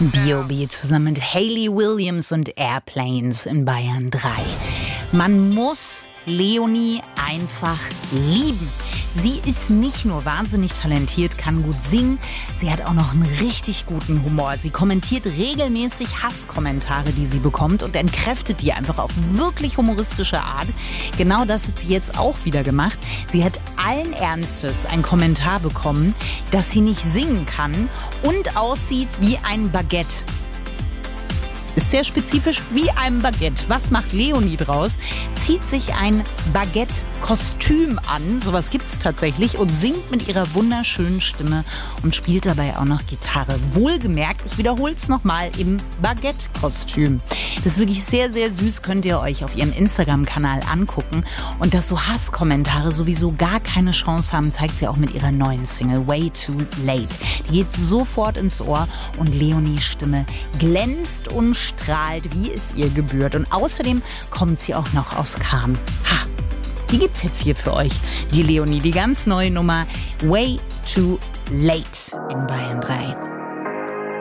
B.O.B. zusammen mit Hayley Williams und Airplanes in Bayern 3. Man muss Leonie einfach lieben. Sie ist nicht nur wahnsinnig talentiert, kann gut singen, sie hat auch noch einen richtig guten Humor. Sie kommentiert regelmäßig Hasskommentare, die sie bekommt und entkräftet die einfach auf wirklich humoristische Art. Genau das hat sie jetzt auch wieder gemacht. Sie hat allen Ernstes einen Kommentar bekommen, dass sie nicht singen kann und aussieht wie ein Baguette. Ist sehr spezifisch wie ein Baguette. Was macht Leonie draus? Zieht sich ein Baguette-Kostüm an, sowas gibt's tatsächlich, und singt mit ihrer wunderschönen Stimme und spielt dabei auch noch Gitarre. Wohlgemerkt, ich wiederhole es nochmal, im Baguette-Kostüm. Das ist wirklich sehr, sehr süß, könnt ihr euch auf ihrem Instagram-Kanal angucken. Und dass so Hasskommentare sowieso gar keine Chance haben, zeigt sie auch mit ihrer neuen Single Way Too Late. Die geht sofort ins Ohr und Leonies Stimme glänzt und strahlt, wie es ihr gebührt. Und außerdem kommt sie auch noch aus Cannes. Ha! Die gibt's jetzt hier für euch. Die Leonie, die ganz neue Nummer Way Too Late in Bayern 3.